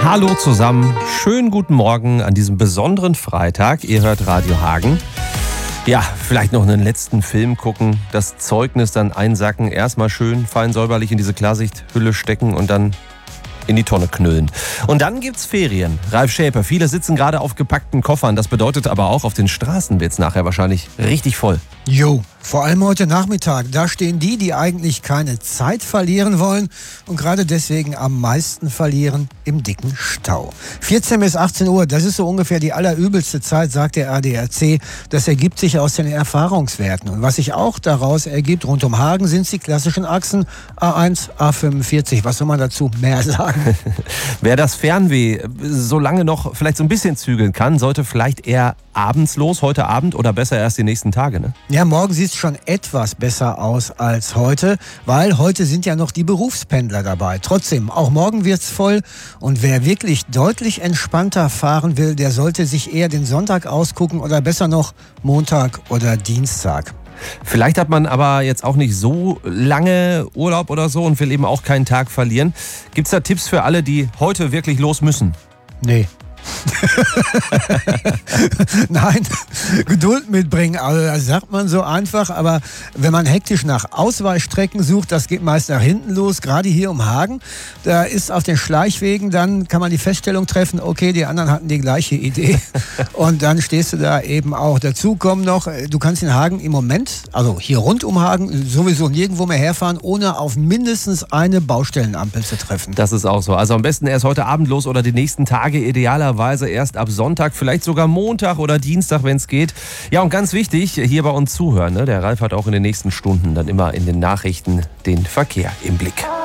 Hallo zusammen, schönen guten Morgen an diesem besonderen Freitag. Ihr hört Radio Hagen. Ja, vielleicht noch einen letzten Film gucken, das Zeugnis dann einsacken, erstmal schön fein säuberlich in diese Klarsichthülle stecken und dann in die Tonne knüllen. Und dann gibt's Ferien. Ralf Schäper, viele sitzen gerade auf gepackten Koffern. Das bedeutet aber auch, auf den Straßen wird's nachher wahrscheinlich richtig voll. Jo, vor allem heute Nachmittag. Da stehen die eigentlich keine Zeit verlieren wollen und gerade deswegen am meisten verlieren im dicken Stau. 14 bis 18 Uhr, das ist so ungefähr die allerübelste Zeit, sagt der ADAC. Das ergibt sich aus den Erfahrungswerten. Und was sich auch daraus ergibt, rund um Hagen, sind die klassischen Achsen A1, A45. Was soll man dazu mehr sagen? Wer das Fernweh so lange noch vielleicht so ein bisschen zügeln kann, sollte vielleicht eher abends los, heute Abend oder besser erst die nächsten Tage, ne? Ja, morgen sieht es schon etwas besser aus als heute, weil heute sind ja noch die Berufspendler dabei. Trotzdem, auch morgen wird's voll und wer wirklich deutlich entspannter fahren will, der sollte sich eher den Sonntag ausgucken oder besser noch Montag oder Dienstag. Vielleicht hat man aber jetzt auch nicht so lange Urlaub oder so und will eben auch keinen Tag verlieren. Gibt's da Tipps für alle, die heute wirklich los müssen? Nee. Nein, Geduld mitbringen, also das sagt man so einfach, aber wenn man hektisch nach Ausweichstrecken sucht, das geht meist nach hinten los, gerade hier um Hagen, da ist auf den Schleichwegen, dann kann man die Feststellung treffen, okay, die anderen hatten die gleiche Idee und dann stehst du da eben auch. Dazu kommen noch, du kannst in Hagen im Moment, also hier rund um Hagen, sowieso nirgendwo mehr herfahren, ohne auf mindestens eine Baustellenampel zu treffen. Das ist auch so, also am besten erst heute Abend los oder die nächsten Tage, idealerweise erst ab Sonntag, vielleicht sogar Montag oder Dienstag, wenn es geht. Ja, und ganz wichtig, hier bei uns zuhören. Ne? Der Ralf hat auch in den nächsten Stunden dann immer in den Nachrichten den Verkehr im Blick.